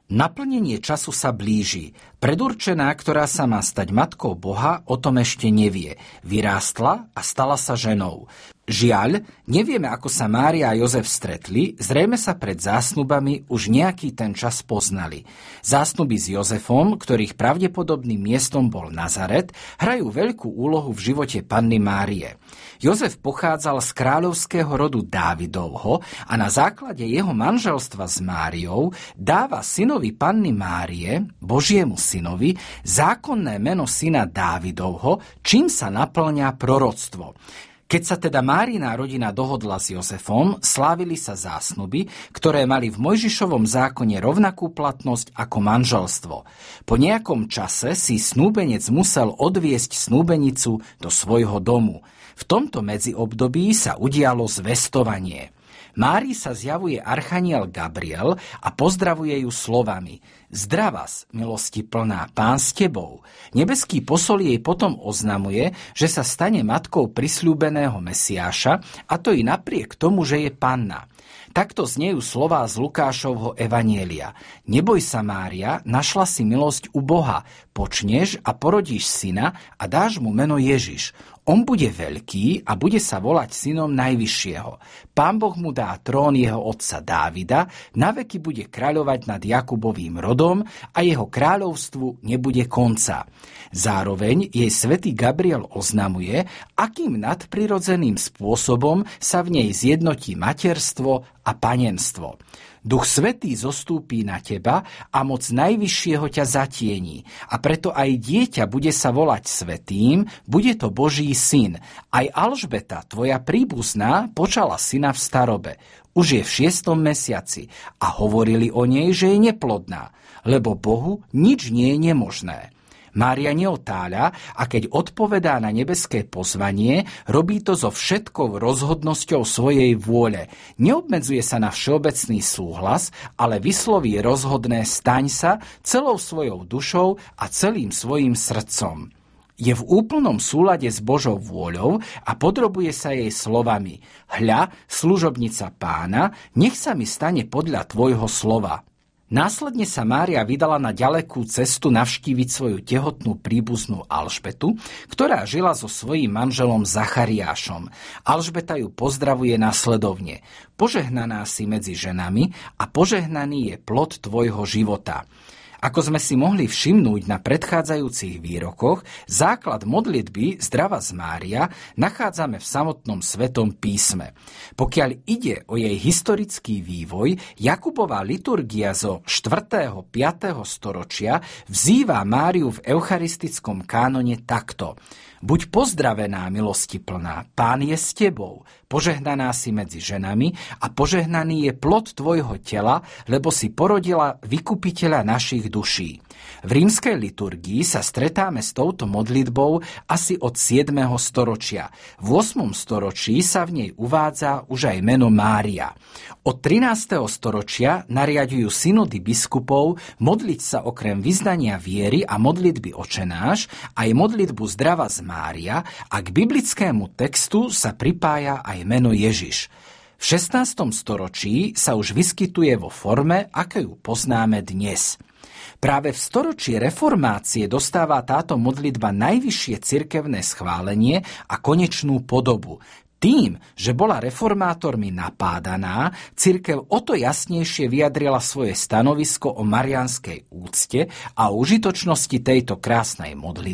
Naplnenie času sa blíži. Predurčená, ktorá sa má stať matkou Boha, o tom ešte nevie. Vyrástla a stala sa ženou. Žiaľ, nevieme, ako sa Mária a Jozef stretli, zrejme sa pred zásnubami už nejaký ten čas poznali. Zásnuby s Jozefom, ktorých pravdepodobným miestom bol Nazaret, hrajú veľkú úlohu v živote Panny Márie. Jozef pochádzal z kráľovského rodu Dávidovho a na základe jeho manželstva s Máriou dáva synovi Panny Márie, Božiemu synovi, zákonné meno syna Dávidovho, čím sa naplňa proroctvo. Keď sa teda Márina rodina dohodla s Jozefom, slávili sa zásnuby, ktoré mali v Mojžišovom zákone rovnakú platnosť ako manželstvo. Po nejakom čase si snúbenec musel odviesť snúbenicu do svojho domu. V tomto medziobdobí sa udialo zvestovanie. Márii sa zjavuje archaniel Gabriel a pozdravuje ju slovami: Zdravás, milosti plná, Pán s tebou. Nebeský posol jej potom oznamuje, že sa stane matkou prisľúbeného Mesiáša, a to i napriek tomu, že je panna. Takto znejú slová z Lukášovho evanjelia. Neboj sa, Mária, našla si milosť u Boha. Počneš a porodíš syna a dáš mu meno Ježiš. On bude veľký a bude sa volať synom Najvyššieho. Pán Boh mu dá trón jeho otca Dávida, naveky bude kráľovať nad Jakubovým rodom a jeho kráľovstvu nebude konca. Zároveň jej svätý Gabriel oznamuje, akým nadprirodzeným spôsobom sa v nej zjednotí materstvo a panenstvo. Duch Svätý zostúpí na teba a moc Najvyššieho ťa zatieni. A preto aj dieťa bude sa volať Svätým, bude to Boží syn. Aj Alžbeta, tvoja príbuzná, počala syna v starobe. Už je v 6. mesiaci a hovorili o nej, že je neplodná, lebo Bohu nič nie je nemožné. Mária neotáľa a keď odpovedá na nebeské pozvanie, robí to so všetkou rozhodnosťou svojej vôle. Neobmedzuje sa na všeobecný súhlas, ale vysloví rozhodné staň sa celou svojou dušou a celým svojím srdcom. Je v úplnom súlade s Božou vôľou a podrobuje sa jej slovami: Hľa, služobnica Pána, nech sa mi stane podľa tvojho slova. Následne sa Mária vydala na ďalekú cestu navštíviť svoju tehotnú príbuznú Alžbetu, ktorá žila so svojím manželom Zachariášom. Alžbeta ju pozdravuje nasledovne: Požehnaná si medzi ženami a požehnaný je plod tvojho života. Ako sme si mohli všimnúť na predchádzajúcich výrokoch, základ modlitby Zdravás Mária nachádzame v samotnom Svätom písme. Pokiaľ ide o jej historický vývoj, Jakubová liturgia zo 4. 5. storočia vzýva Máriu v eucharistickom kánone takto: Buď pozdravená, milosti plná, Pán je s tebou, požehnaná si medzi ženami a požehnaný je plod tvojho tela, lebo si porodila vykupiteľa našich duší. V rímskej liturgii sa stretáme s touto modlitbou asi od 7. storočia. V 8. storočí sa v nej uvádza už aj meno Mária. Od 13. storočia nariaďujú synody biskupov modliť sa okrem vyznania viery a modlitby Otčenáš aj modlitbu Zdravás Mária a k biblickému textu sa pripája aj meno Ježiš. V 16. storočí sa už vyskytuje vo forme, ako ju poznáme dnes. Práve v storočí reformácie dostáva táto modlitba najvyššie cirkevné schválenie a konečnú podobu. Tým, že bola reformátormi napádaná, cirkev o to jasnejšie vyjadrila svoje stanovisko o mariánskej úcte a užitočnosti tejto krásnej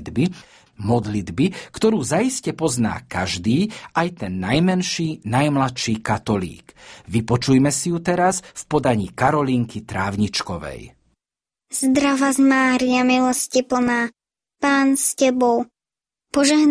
modlitby, ktorú zaiste pozná každý, aj ten najmenší, najmladší katolík. Vypočujme si ju teraz v podaní Karolínky Trávničkovej. Zdravás Mária, milosti plná, Pán s tebou, požehnaná